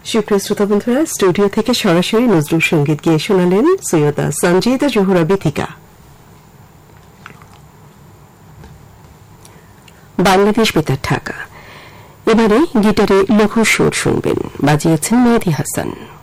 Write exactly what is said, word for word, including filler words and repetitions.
সুপ্রিয় শ্রোতা বন্ধুরা, স্টুডিও থেকে সরাসরি নজরুল সঙ্গীত গিয়ে শোনালেন সৈয়দা সঞ্জিদা জোহরা বিথিকা। বাংলাদেশ বেতার ঢাকা। এবারে গিটারে লঘু সুর শুনবেন, বাজিয়েছেন মেহেদী হাসান।